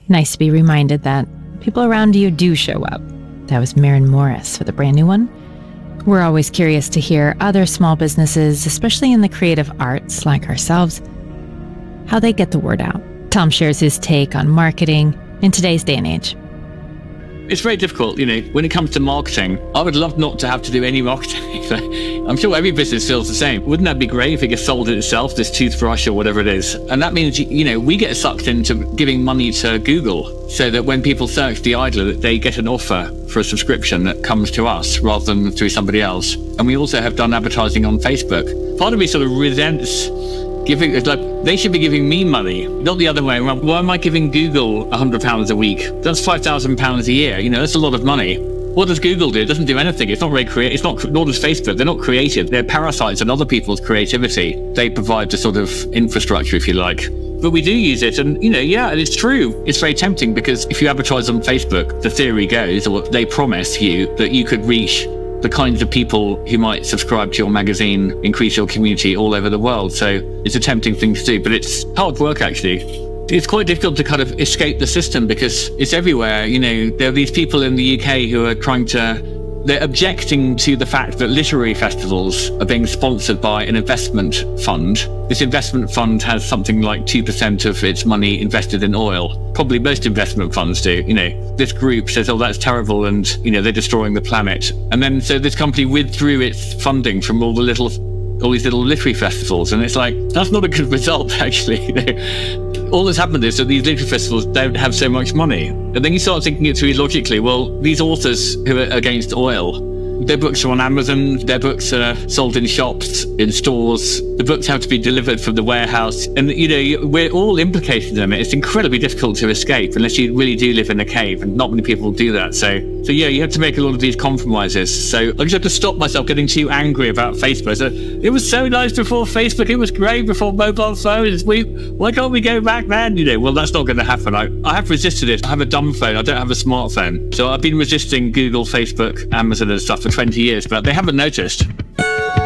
Nice to be reminded that people around you do show up. That was Maren Morris with a brand new one. We're always curious to hear other small businesses, especially in the creative arts like ourselves, how they get the word out. Tom shares his take on marketing in today's day and age. It's very difficult, when it comes to marketing. I would love not to have to do any marketing. I'm sure every business feels the same. Wouldn't that be great if it gets sold it itself, this toothbrush or whatever it is? And that means, we get sucked into giving money to Google so that when people search The Idler, that they get an offer for a subscription that comes to us rather than through somebody else. And we also have done advertising on Facebook. Part of me sort of resents giving, it's like, they should be giving me money, not the other way around. Why am I giving Google £100 a week? That's £5,000 a year. That's a lot of money. What does Google do? It doesn't do anything. It's not very creative. It's not, nor does Facebook. They're not creative. They're parasites on other people's creativity. They provide the sort of infrastructure, if you like. But we do use it, and yeah, and it's true. It's very tempting because if you advertise on Facebook, the theory goes, or they promise you, that you could reach the kinds of people who might subscribe to your magazine, increase your community all over the world. So it's a tempting thing to do, but it's hard work, actually. It's quite difficult to kind of escape the system because it's everywhere. There are these people in the UK who are they're objecting to the fact that literary festivals are being sponsored by an investment fund. This investment fund has something like 2% of its money invested in oil. Probably most investment funds do. This group says, oh, that's terrible, and they're destroying the planet. And then so this company withdrew its funding from all these little literary festivals, and it's like, that's not a good result, actually. All that's happened is that these literary festivals don't have so much money. And then you start thinking it through logically. Well, these authors who are against oil, their books are on Amazon, their books are sold in shops, in stores, the books have to be delivered from the warehouse, and we're all implicated in it. It's incredibly difficult to escape unless you really do live in a cave, and not many people do that. So yeah, you have to make a lot of these compromises. So I just have to stop myself getting too angry about Facebook. So, it was so nice before Facebook, it was great before mobile phones. Why can't we go back then? Well, that's not going to happen. I have resisted it. I have a dumb phone. I don't have a smartphone. So I've been resisting Google, Facebook, Amazon and stuff for 20 years, but they haven't noticed.